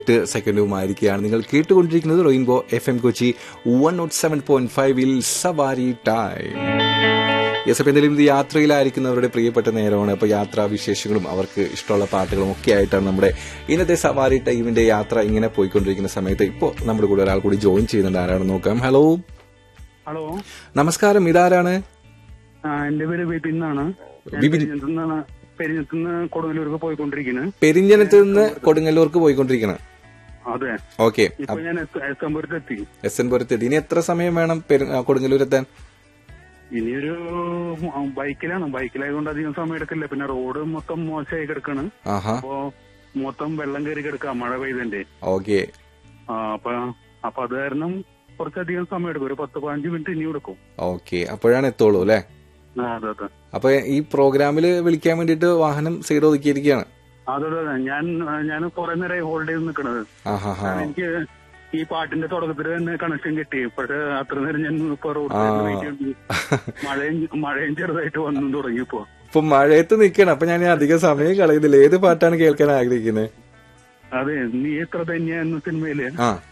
സെക്കൻഡുമായിരിക്കുകയാണ് നിങ്ങൾ കേട്ടുകൊണ്ടിരിക്കുന്നത് rainbow FM Kochi 107.5 സവാരി ടൈം. യെസ്, അപ്പോൾ എന്തെങ്കിലും ഇത് യാത്രയിലായിരിക്കുന്നവരുടെ പ്രിയപ്പെട്ട നേരമാണ്. അപ്പോൾ യാത്രാ വിശേഷങ്ങളും അവർക്ക് ഇഷ്ടമുള്ള പാട്ടുകളും ഒക്കെ ആയിട്ടാണ് നമ്മുടെ ഇന്നത്തെ സവാരി ടൈമിന്റെ യാത്ര ഇങ്ങനെ പോയിക്കൊണ്ടിരിക്കുന്ന സമയത്ത് ഇപ്പോൾ നമ്മുടെ കൂടെ ഒരാൾ കൂടി ജോയിൻ ചെയ്യുന്നുണ്ട്. ആരാണെന്ന് നോക്കാം. ഹലോ ഹലോ, നമസ്കാരം. ഇതാരാണ്? എന്റെ പേര് ബിപിൻ എന്നാണ്. പെരിഞ്ഞത്തുനിന്ന് കൊടുങ്ങല്ലൂർക്ക് പോയിക്കൊണ്ടിരിക്കുന്നത്. പെരിഞ്ഞനത്ത് നിന്ന് കൊടുങ്ങല്ലൂർക്ക് പോയിക്കൊണ്ടിരിക്കണം. അതെ, ഓക്കെ. ഇപ്പൊ ഞാൻ എസ് എൻ പുരത്തെത്തി. ഇനി എത്ര സമയം വേണം കൊടുങ്ങല്ലൂരെത്താൻ? ഇനിയൊരു ബൈക്കിലായതുകൊണ്ട് അധികം സമയം എടുക്കില്ല. പിന്നെ റോഡ് മൊത്തം മോശമായി കിടക്കാണ്. അപ്പൊ മൊത്തം വെള്ളം കയറി കിടക്കുക മഴ പെയ്തതിന്റെ. ഓക്കെ. അപ്പൊ അത് കാരണം കുറച്ചധികം സമയം എടുക്കും. ഒരു 10-15 മിനിറ്റ് ഇനി എടുക്കും. ഓക്കെ, അപ്പോഴാണ് എത്തുള്ളൂ അല്ലേ? അതെ അതെ. അപ്പൊ ഈ പ്രോഗ്രാമില് വിളിക്കാൻ വേണ്ടിട്ട് വാഹനം സൈഡ് ഒതുക്കിയിരിക്കുകയാണ്. അതെ അതെ, ഞാൻ കുറെ നേരമായി ഹോൾഡ് ചെയ്ത് നിൽക്കണത്. എനിക്ക് ഈ പാട്ടിന്റെ തുടക്കത്തിൽ തന്നെ കണക്ഷൻ കിട്ടി. പക്ഷെ അത്ര നേരം ഞാൻ ഇപ്പൊ റോഡ് മഴയും ചെറുതായിട്ട് വന്നു തുടങ്ങിയപ്പോ. ഇപ്പൊ മഴയത്ത് നിക്കണം. അപ്പൊ ഞാൻ അധികം സമയം കളയുന്നില്ല. ഏത് പാട്ടാണ് കേൾക്കാൻ ആഗ്രഹിക്കുന്നത്? അതെ, നീ എത്ര തന്നെയാ എന്ന സിനിമയില്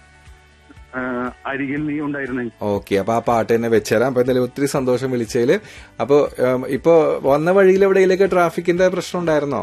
അരികിൽ നീ ഉണ്ടായിരുന്നേ. ഓക്കെ, അപ്പൊ ആ പാട്ട് തന്നെ വെച്ചുതരാം. അപ്പൊ എന്തായാലും ഒത്തിരി സന്തോഷം വിളിച്ചതില്. അപ്പൊ ഇപ്പൊ വന്ന വഴിയിൽ എവിടെയെങ്കിലൊക്കെ ട്രാഫിക്കിന്റെ പ്രശ്നം ഉണ്ടായിരുന്നോ?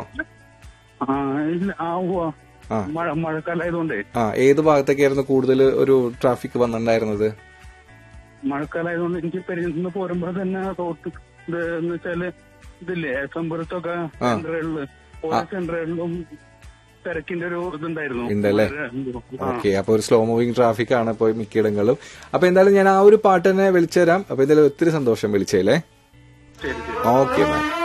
മഴക്കാലായതുകൊണ്ടേ. ഏത് ഭാഗത്തൊക്കെയായിരുന്നു കൂടുതൽ ഒരു ട്രാഫിക് വന്നിട്ടുണ്ടായിരുന്നത്? മഴക്കാലായതുകൊണ്ട് എനിക്ക് പെരിഞ്ഞത്തുനിന്ന് പോരുമ്പോ തന്നെ റോഡ് എന്ന് വെച്ചാല് ഇതില്ലേ സംഭരത്തൊക്കെ സെന്ററുകളില് ഓരോ സെന്ററുകളിലും തിരക്കിന്റെ ഒരു ഇതുണ്ടായിരുന്നു. ഉണ്ടല്ലേ? ഓക്കെ, അപ്പൊ ഒരു സ്ലോ മൂവിംഗ് ട്രാഫിക് ആണ് ഇപ്പൊ മിക്കയിടങ്ങളിലും. അപ്പൊ എന്തായാലും ഞാൻ ആ ഒരു പാട്ട് തന്നെ വിളിച്ചു തരാം. അപ്പൊ എന്തായാലും ഒത്തിരി സന്തോഷം വിളിച്ചേലേ. Okay ma'am.